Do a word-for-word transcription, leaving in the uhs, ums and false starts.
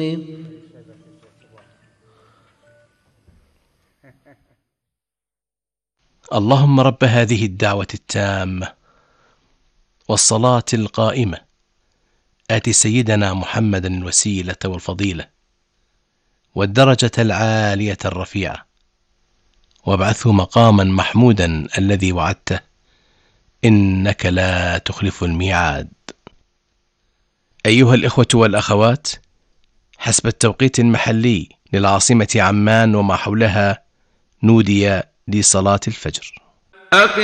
اللهم رب هذه الدعوة التامة والصلاة القائمة آت سيدنا محمدا الوسيلة والفضيلة والدرجة العالية الرفيعة وابعثه مقاما محمودا الذي وعدته إنك لا تخلف الميعاد. أيها الإخوة والأخوات، حسب التوقيت المحلي للعاصمة عمان وما حولها نودي لصلاة الفجر.